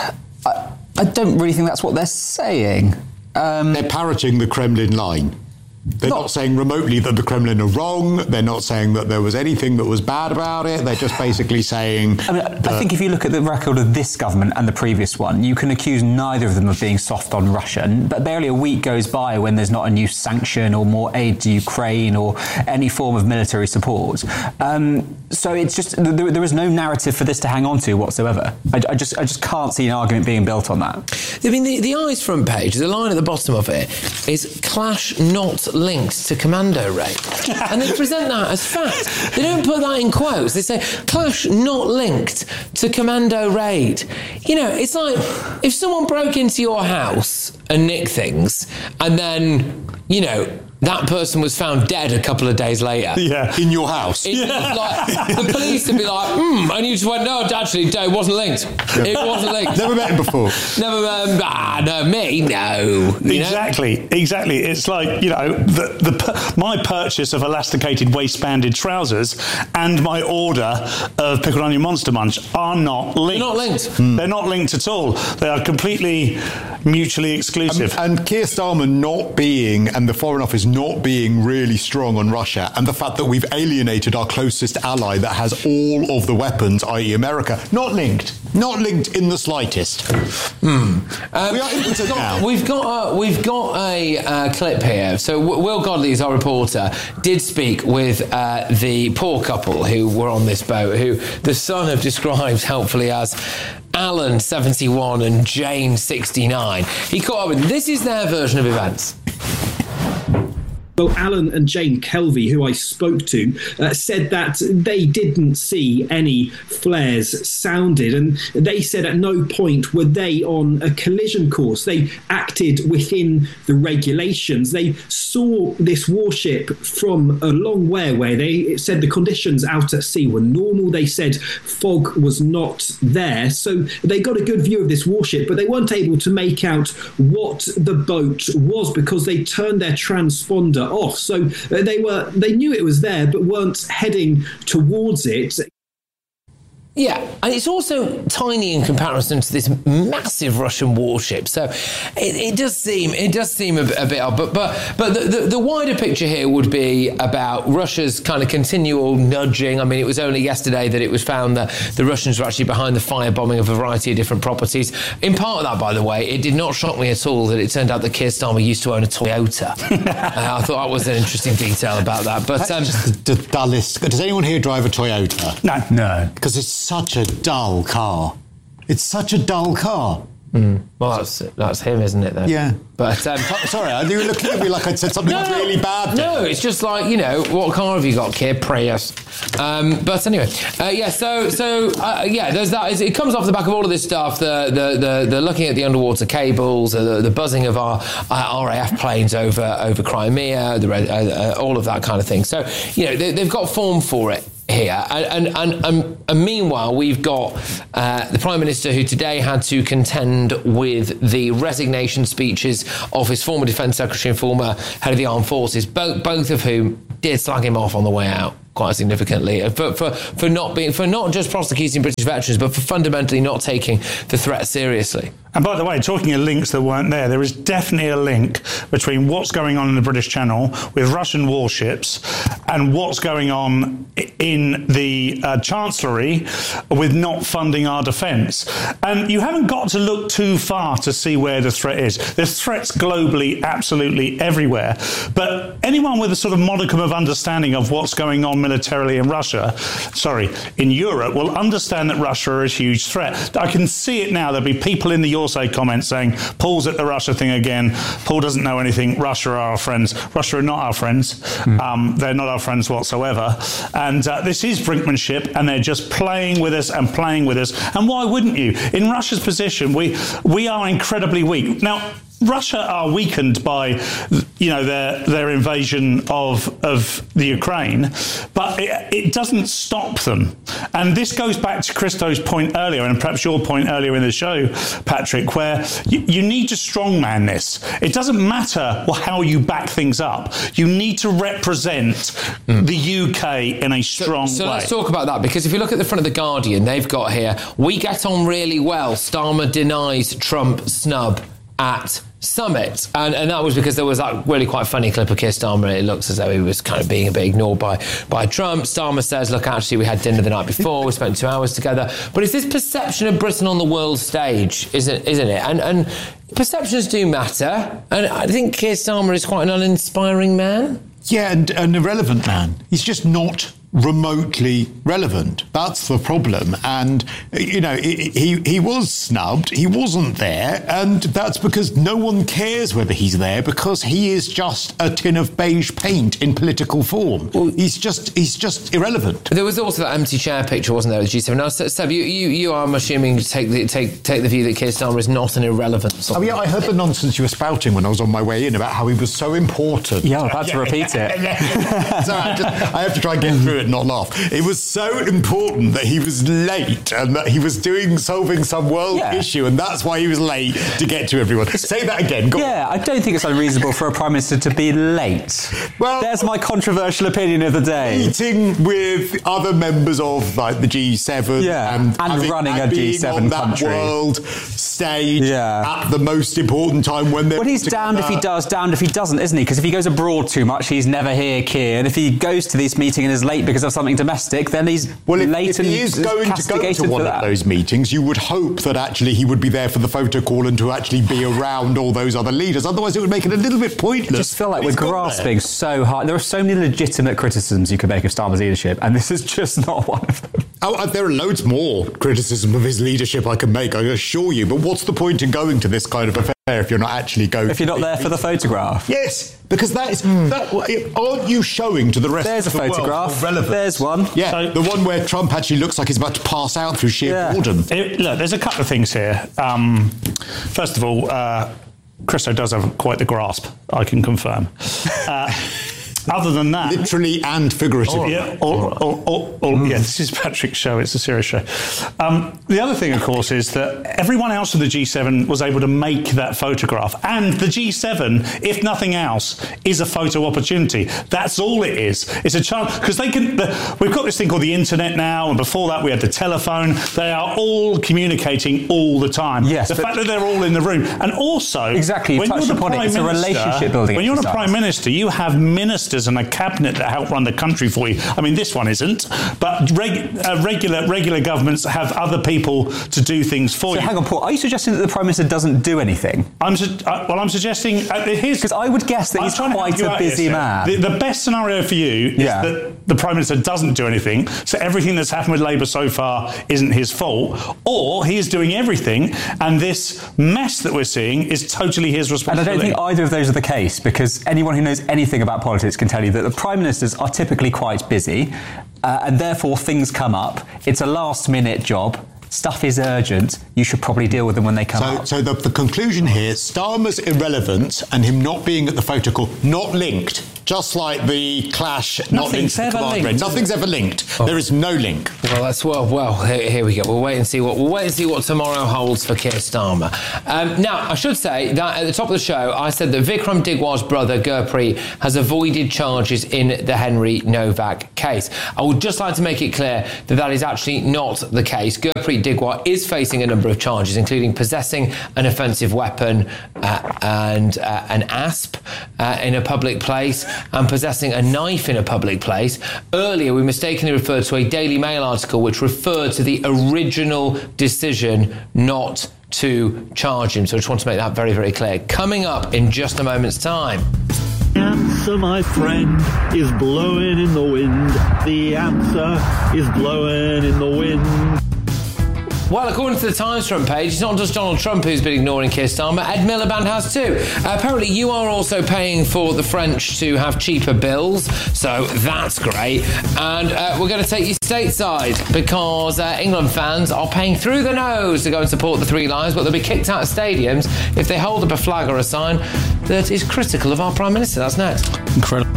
I, I don't really think that's what they're saying. Um, they're parroting the Kremlin line. They're not, not saying remotely that the Kremlin are wrong. They're not saying that there was anything that was bad about it. They're just basically saying... I mean, I think if you look at the record of this government and the previous one, you can accuse neither of them of being soft on Russia. But barely a week goes by when there's not a new sanction or more aid to Ukraine or any form of military support. Um, so it's just... There, there is no narrative for this to hang on to whatsoever. I, I just I just can't see an argument being built on that. I mean, the, the Eyes front page, the line at the bottom of it is clash not linked to commando raid. And they present that as fact. They don't put that in quotes. They say, clash not linked to commando raid. You know, it's like if someone broke into your house and nicked things and then, you know, that person was found dead a couple of days later. Yeah. In your house. It, yeah. Like, the police would be like, hmm, and you just went, no, actually, it wasn't linked. Yeah. It wasn't linked. Never met him before. Never met him. Ah, no, me, no. You exactly, know? exactly. It's like, you know, the, the my purchase of elasticated waistbanded trousers and my order of pickled onion Monster Munch are not linked. They're not linked. Mm. They're not linked at all. They are completely mutually exclusive. Um, and Keir Starmer not being, and the Foreign Office not being really strong on Russia, and the fact that we've alienated our closest ally that has all of the weapons, that is. America, not linked. Not linked in the slightest. Hmm. Um, we are impotent now. We've got a, we've got a uh, clip here. So Will Godley, is our reporter, did speak with uh, the poor couple who were on this boat, who the Sun have described helpfully as Alan, seventy-one, and Jane, sixty-nine. He caught up with them. This is their version of events. Well, Alan and Jane Kelvey, who I spoke to, uh, said that they didn't see any flares sounded, and they said at no point were they on a collision course. They acted within the regulations. They saw this warship from a long way away. They said the conditions out at sea were normal. They said fog was not there. So they got a good view of this warship, but they weren't able to make out what the boat was because they turned their transponder off. So they were they knew it was there but weren't heading towards it. Yeah, and it's also tiny in comparison to this massive Russian warship. So it, it does seem it does seem a, a bit odd. But but but the, the, the wider picture here would be about Russia's kind of continual nudging. I mean, it was only yesterday that it was found that the Russians were actually behind the firebombing of a variety of different properties. In part of that, by the way, it did not shock me at all that it turned out that Keir Starmer used to own a Toyota. uh, I thought that was an interesting detail about that. But um, just the dullest. Does anyone here drive a Toyota? No, no, because it's such a dull car. It's such a dull car. Mm. Well, that's that's him, isn't it, then? Yeah. But um, sorry, you were looking at me like I'd said something no, really bad. No, it's just like, you know, what car have you got, kid? Prius. Um, but anyway, uh, yeah. So so uh, yeah, there's that. It comes off the back of all of this stuff. The the the, the looking at the underwater cables, uh, the, the buzzing of our uh, R A F planes over over Crimea, the uh, uh, all of that kind of thing. So you know, they, they've got form for it here, and and, and and meanwhile we've got uh, the Prime Minister, who today had to contend with the resignation speeches of his former Defence Secretary and former head of the Armed Forces, both both of whom did slag him off on the way out quite significantly for, for for not being for not just prosecuting British veterans, but for fundamentally not taking the threat seriously. And by the way, talking of links that weren't there, there is definitely a link between what's going on in the British Channel with Russian warships and what's going on in the uh, Chancellery with not funding our defence. And you haven't got to look too far to see where the threat is. There's threats globally, absolutely everywhere. But anyone with a sort of modicum of understanding of what's going on militarily in Russia, sorry, in Europe, will understand that Russia is a huge threat. I can see it now. There'll be people in the Your Say comments saying, Paul's at the Russia thing again. Paul doesn't know anything. Russia are our friends. Russia are not our friends. Mm. Um, they're not our friends whatsoever. And uh, this is brinkmanship, and they're just playing with us and playing with us. And why wouldn't you? In Russia's position, we we are incredibly weak. Now, Russia are weakened by, you know, their their invasion of of the Ukraine, but it, it doesn't stop them. And this goes back to Christo's point earlier, and perhaps your point earlier in the show, Patrick, where you, you need to strongman this. It doesn't matter how you back things up. You need to represent mm. the U K in a strong so, so way. So let's talk about that, because if you look at the front of the Guardian, they've got here, we get on really well. Starmer denies Trump snub at summit, and and that was because there was that really quite funny clip of Keir Starmer. It looks as though he was kind of being a bit ignored by by Trump. Starmer says, look, actually we had dinner the night before, we spent two hours together. But it's this perception of Britain on the world stage, isn't isn't it? And and perceptions do matter, and I think Keir Starmer is quite an uninspiring man. Yeah, and an irrelevant man. He's just not remotely relevant. That's the problem. And, you know, he he was snubbed. He wasn't there. And that's because no one cares whether he's there, because he is just a tin of beige paint in political form. Well, he's just he's just irrelevant. There was also that empty chair picture, wasn't there, with G seven? Now, Seb, you, you, you are, I'm assuming, take the, take, take the view that Keir Starmer is not an irrelevance. Oh, yeah, I heard the nonsense you were spouting when I was on my way in about how he was so important. Yeah, I'm about to repeat it. So I, just, I have to try and get through it, not laugh. It was so important that he was late and that he was doing solving some world yeah. issue, and that's why he was late to get to everyone. Say that again. Go yeah, on. I don't think it's unreasonable for a Prime Minister to be late. Well, there's my controversial opinion of the day. Meeting with other members of like the G seven yeah. and, and having, running and a G seven that country. World stage yeah. at the most important time when they're. Well, he's damned if he does, damned if he doesn't, isn't he? Because if he goes abroad too much, he's never here, Keir. And if he goes to this meeting and is late because of something domestic, then he's well, if, late if and he is going to go to one of those meetings, you would hope that actually he would be there for the photo call and to actually be around all those other leaders. Otherwise, it would make it a little bit pointless. I just feel like we're grasping so hard. There are so many legitimate criticisms you could make of Starmer's leadership, and this is just not one of them. Oh, there are loads more criticism of his leadership I can make, I assure you. But what's the point in going to this kind of affair if you're not actually going? If you're not there for the photograph? Yes, because that is. Mm. That, aren't you showing to the rest There's of the a photograph. world relevant? There's one. Yeah, so, the one where Trump actually looks like he's about to pass out through sheer yeah. boredom. It, look, there's a couple of things here. Um, first of all, uh, Christo does have quite the grasp, I can confirm. Uh, Other than that, literally and figuratively. Yeah, or, or, or, or, mm. yeah, this is Patrick's show. It's a serious show. Um, the other thing, of course, is that everyone else of the G seven was able to make that photograph, and the G seven, if nothing else, is a photo opportunity. That's all it is. It's a chance because they can. The, we've got this thing called the internet now, and before that we had the telephone. They are all communicating all the time. Yes, the fact that they're all in the room, and also exactly, when touched you're the upon prime it. It's minister, a relationship building. When you're exercise. the prime minister, you have ministers and a cabinet that help run the country for you. I mean, this one isn't, but reg, uh, regular regular governments have other people to do things for so you. Hang on, Paul. Are you suggesting that the prime minister doesn't do anything? I'm su- uh, well. I'm suggesting uh, here's because I would guess that I'm he's quite a busy man. The, the best scenario for you is yeah. that the prime minister doesn't do anything, so everything that's happened with Labour so far isn't his fault, or he is doing everything, and this mess that we're seeing is totally his responsibility. And I don't think either of those are the case, because anyone who knows anything about politics can tell you that the prime ministers are typically quite busy, uh, and therefore things come up. It's a last-minute job. Stuff is urgent. You should probably deal with them when they come so, up. So the, the conclusion here, Starmer's irrelevance and him not being at the photo call, not linked. Just like the clash, not linked. Nothing's ever linked. Nothing's ever linked. Oh. There is no link. Well, that's well. Well, here, here we go. We'll wait and see what we'll wait and see what tomorrow holds for Keir Starmer. Um, now, I should say that at the top of the show, I said that Vikram Digwar's brother Gurpreet has avoided charges in the Henry Novak case. I would just like to make it clear that that is actually not the case. Gurpreet Digwar is facing a number of charges, including possessing an offensive weapon uh, and uh, an asp uh, in a public place, and possessing a knife in a public place. Earlier, we mistakenly referred to a Daily Mail article which referred to the original decision not to charge him. So I just want to make that very, very clear. Coming up in just a moment's time. The answer, my friend, is blowing in the wind. The answer is blowing in the wind. Well, according to the Times front page, it's not just Donald Trump who's been ignoring Keir Starmer. Ed Miliband has too. Uh, apparently, you are also paying for the French to have cheaper bills, so that's great. And uh, we're going to take you stateside because uh, England fans are paying through the nose to go and support the Three Lions, but they'll be kicked out of stadiums if they hold up a flag or a sign that is critical of our Prime Minister. That's next. Incredible.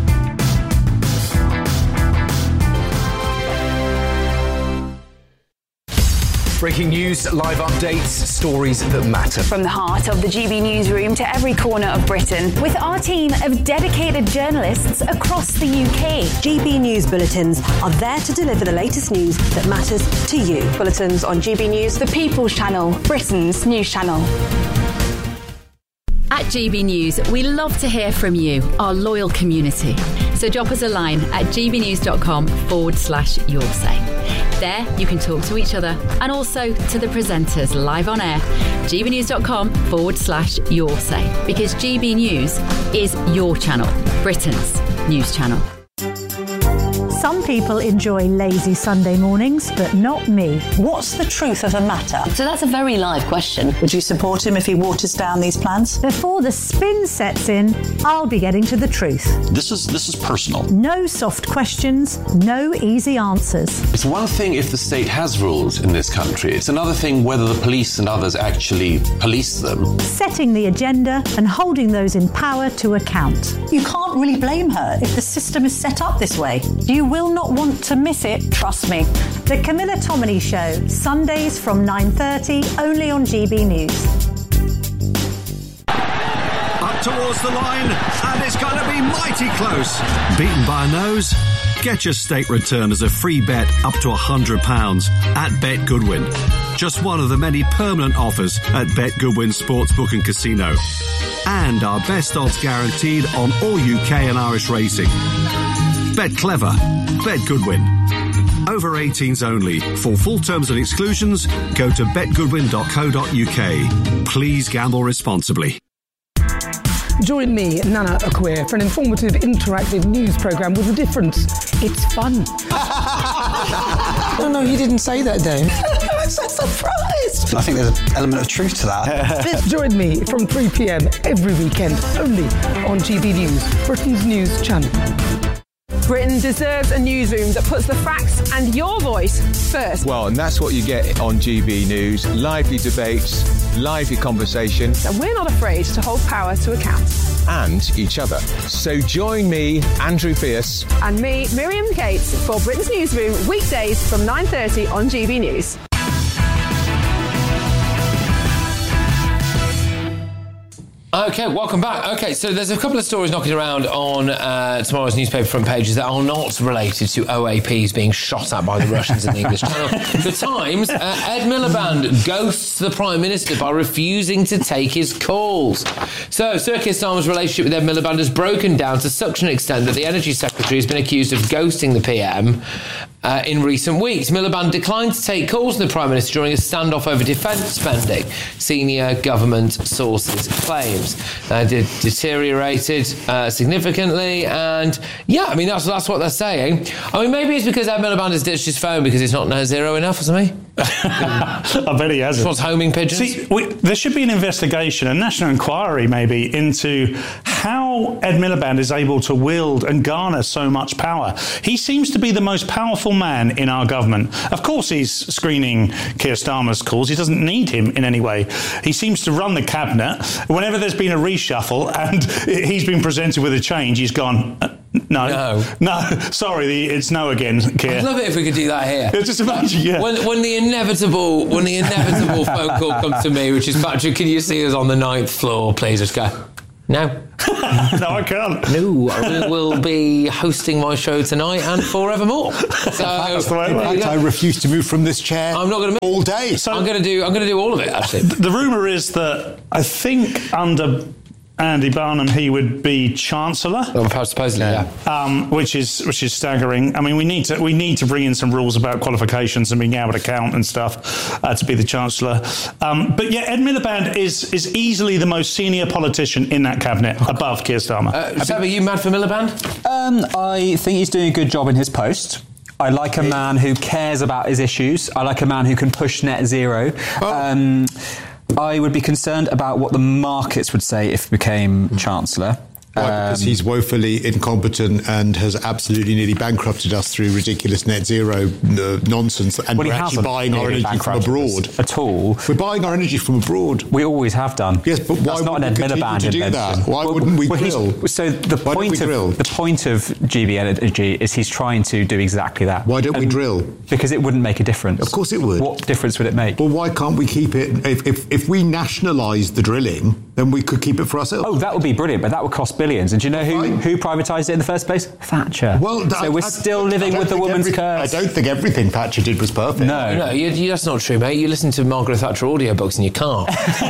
Breaking news, live updates, stories that matter. From the heart of the G B newsroom to every corner of Britain, with our team of dedicated journalists across the U K. G B News Bulletins are there to deliver the latest news that matters to you. Bulletins on G B News, the People's Channel, Britain's news channel. At G B News, we love to hear from you, our loyal community. So drop us a line at gbnews.com forward slash your say. There, you can talk to each other and also to the presenters live on air. gbnews.com forward slash your say. Because G B News is your channel, Britain's news channel. Some people enjoy lazy Sunday mornings, but not me. What's the truth of the matter? So that's a very live question. Would you support him if he waters down these plans? Before the spin sets in, I'll be getting to the truth. This is this is personal. No soft questions, no easy answers. It's one thing if the state has rules in this country. It's another thing whether the police and others actually police them. Setting the agenda and holding those in power to account. You can't really blame her if the system is set up this way. You will not want to miss it, trust me. The Camilla Tominey Show, Sundays from nine thirty, only on G B News. Up towards the line, and it's going to be mighty close. Beaten by a nose? Get your state return as a free bet up to one hundred pounds at Bet Goodwin. Just one of the many permanent offers at Bet Goodwin Sportsbook and Casino. And our best odds guaranteed on all U K and Irish racing. Bet clever. Bet Goodwin. Over eighteens only. For full terms and exclusions, go to bet goodwin dot co dot U K. Please gamble responsibly. Join me, Nana Akwe, for an informative, interactive news programme with a difference. It's fun. No, no, you didn't say that, Dave. I'm so surprised. I think there's an element of truth to that. Join me from three p.m. every weekend, only on G B News, Britain's news channel. Britain deserves a newsroom that puts the facts and your voice first. Well, and that's what you get on G B News. Lively debates, lively conversation. And we're not afraid to hold power to account. And each other. So join me, Andrew Pierce. And me, Miriam Cates, for Britain's Newsroom, weekdays from nine thirty on G B News. Okay, welcome back. Okay, so there's a couple of stories knocking around on uh, tomorrow's newspaper front pages that are not related to O A Ps being shot at by the Russians in the English Channel. The Times, uh, Ed Miliband ghosts the Prime Minister by refusing to take his calls. So, Sir Keir Starmer's relationship with Ed Miliband has broken down to such an extent that the Energy Secretary has been accused of ghosting the P M Uh, in recent weeks. Miliband declined to take calls from the Prime Minister during a standoff over defence spending, senior government sources claims. Uh, de- deteriorated uh, significantly, and yeah, I mean, that's that's what they're saying. I mean, maybe it's because Ed Miliband has ditched his phone because it's not net zero enough or something. I bet he hasn't. Just wants homing pigeons. See, we, there should be an investigation, a national inquiry maybe, into how Ed Miliband is able to wield and garner so much power. He seems to be the most powerful man in our government. Of course, he's screening Keir Starmer's calls. He doesn't need him in any way. He seems to run the cabinet. Whenever there's been a reshuffle and he's been presented with a change, he's gone, uh, no, no, no, sorry, the, it's no again, Keir. I'd love it if we could do that here. Just imagine, yeah. When, when the inevitable, when the inevitable phone call comes to me, which is, Patrick, can you see us on the ninth floor, please? Just go, no. No, I can't. No, I will be hosting my show tonight and forevermore. So That's the way in fact, I refuse to move from this chair. I'm not going to move all day. So I'm going to do. I'm going to do all of it. Actually, the rumour is that I think under Andy Barnum he would be Chancellor. Oh, supposedly, yeah. Um, which is which is staggering. I mean, we need to we need to bring in some rules about qualifications and being able to count and stuff uh, to be the Chancellor. Um, but yeah, Ed Miliband is is easily the most senior politician in that cabinet, above Keir Starmer. Uh, Seb, are you mad for Miliband? Um, I think he's doing a good job in his post. I like a man who cares about his issues. I like a man who can push net zero. Oh. Um, I would be concerned about what the markets would say if he became mm. Chancellor. Why? Because um, he's woefully incompetent and has absolutely nearly bankrupted us through ridiculous net zero uh, nonsense. And well, we're actually buying our energy from abroad. At all. We're buying our energy from abroad. We always have done. Yes, but why That's not an Ed Miliband to do that? Why well, wouldn't we well, grill? So the why point of drill? the point of G B Energy is he's trying to do exactly that. Why don't and we drill? Because it wouldn't make a difference. Of course it would. What difference would it make? Well, why can't we keep it? If if, if we nationalise the drilling, then we could keep it for ourselves. Oh, that would be brilliant, but that would cost billions. And do you know who? Who privatised it in the first place? Thatcher. Well, so I, we're I, still living with the woman's every, curse. I don't think everything Thatcher did was perfect. No, no, you, you, that's not true, mate. You listen to Margaret Thatcher audiobooks in your car.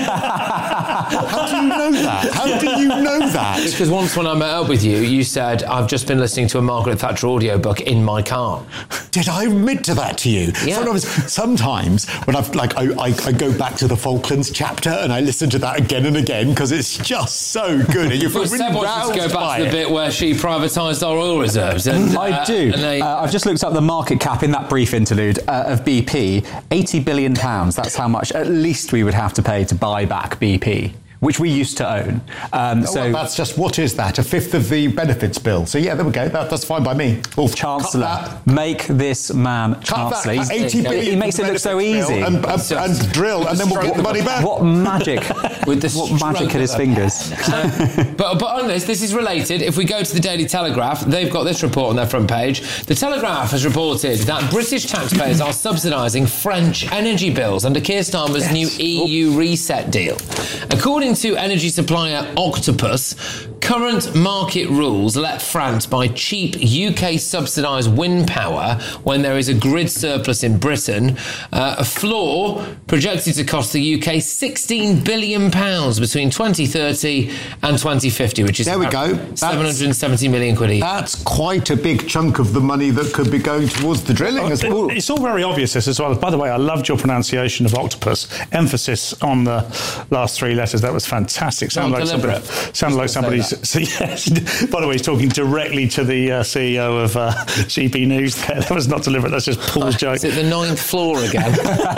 How do you know that? How do you know that? Because once when I met up with you, you said, I've just been listening to a Margaret Thatcher audiobook in my car. Did I admit to that to you? Yeah. Sometimes, sometimes when I've like I, I, I go back to the Falklands chapter and I listen to that again and again because it's just so good. And you're well, really Seb wants to go back to the it. bit where she privatised our oil reserves. And, I uh, do. And they... uh, I've just looked up the market cap in that brief interlude uh, of B P. eighty billion pounds. That's how much at least we would have to pay to buy back B P, which we used to own. Um, oh, so well, that's just, what is that? A fifth of the benefits bill. So yeah, there we go. That, that's fine by me. Well, Chancellor, make this man cut Chancellor. That, eighty billion he makes it look so easy. And, and, and drill, and then we'll get the money back. What magic! With this, what magic at his fingers. uh, but, but on this, this is related. If we go to the Daily Telegraph, they've got this report on their front page. The Telegraph has reported that British taxpayers are subsidising French energy bills under Keir Starmer's yes. new E U reset deal. According to energy supplier Octopus, current market rules let France buy cheap U K subsidised wind power when there is a grid surplus in Britain, uh, a floor projected to cost the U K sixteen billion pounds between twenty thirty and twenty fifty, which is there we go. seven hundred seventy million quid each. That's quite a big chunk of the money that could be going towards the drilling oh, as well. It's all very obvious this as well. By the way, I loved your pronunciation of octopus. Emphasis on the last three letters. That was was fantastic. Sounded like somebody. deliberate. Sounded like somebody's. So, yes. By the way, he's talking directly to the uh, C E O of uh, G B News. There. That was not deliberate. That's just Paul's joke. Is it the ninth floor again?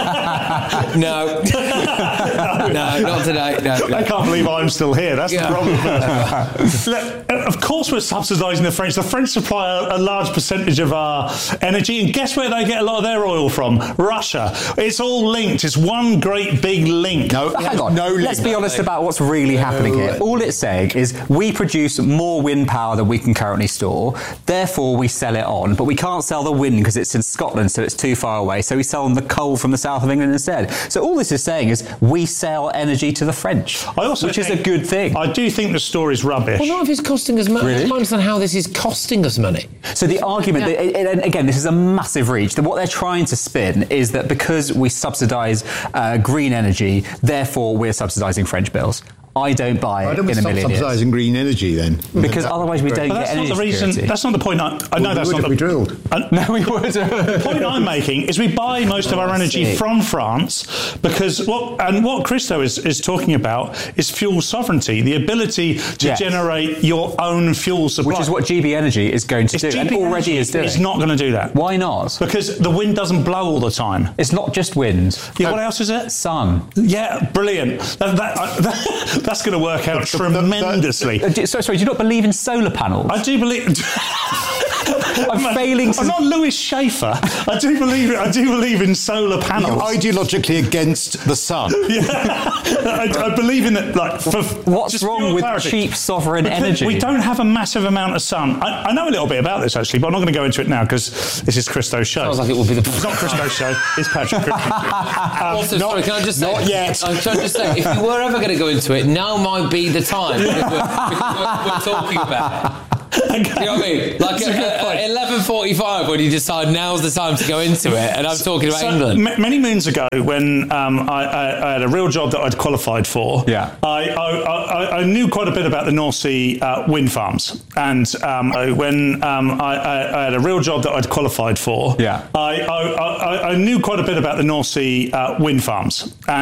no. no, not today. No, no. I can't believe I'm still here. That's Yeah. the problem. Look, of course, we're subsidising the French. The French supply a, a large percentage of our energy, and guess where they get a lot of their oil from? Russia. It's all linked. It's one great big link. No, Hang on. no. Let's be honest about what's really happening here. All it's saying is we produce more wind power than we can currently store, therefore we sell it on, but we can't sell the wind because it's in Scotland, so it's too far away, so we sell them the coal from the south of England instead. So all this is saying is we sell energy to the French, I also which is a think- good thing. I do think the story's rubbish. Well, not if it's costing us money. Really? I don't understand how this is costing us money. So the argument, Yeah. that, and again, this is a massive reach, that what they're trying to spin is that because we subsidise uh, green energy, therefore we're subsidising French bills. I don't buy Why it don't we in a stop million years. subsidising green energy then? Because otherwise we don't But get that's energy not the reason. security. That's not the point. I, I know Well, that's we not would the if we drilled. I- No, we would. The point I'm making is we buy most of Oh, our I energy see. from France because what and what Christo is, is talking about is fuel sovereignty, the ability to Yes. generate your own fuel supply. Which is what G B Energy is going to It's do, G and B already Energy is doing. It's not going to do that. Why not? Because the wind doesn't blow all the time. It's not just wind. Yeah, what else is it? Sun. Yeah, brilliant. That, that, uh, that, that's going to work out tremendously. Uh, do- sorry, sorry, do you not believe in solar panels? I do believe. I'm failing to- I'm not Lewis Schaefer. I do believe. I do believe in solar panels. You're ideologically against the sun. Yeah, I, I believe in it. Like, for, What's just wrong pure with clarity. cheap sovereign Because energy? We don't have a massive amount of sun. I, I know a little bit about this actually, but I'm not going to go into it now because this is Christo's show. Sounds like it will be the. It's not Christo's show. It's Patrick Christo's show. Um, Also, not- sorry, can I just say? not yet. I'm trying to just say, if you were ever going to go into it, now might be the time because we're, because we're, we're talking about it. Do you know what I mean? Like That's a good at, point. at eleven forty-five, when you decide now's the time to go into it, and I'm talking about So, England. m- many moons ago, when um, I, I, I had a real job that I'd qualified for, Yeah. I, I, I, I knew quite a bit about the North Sea uh, wind farms. And um, I- when um, I, I, I had a real job that I'd qualified for, Yeah. I, I, I, I knew quite a bit about the North Sea uh, wind farms.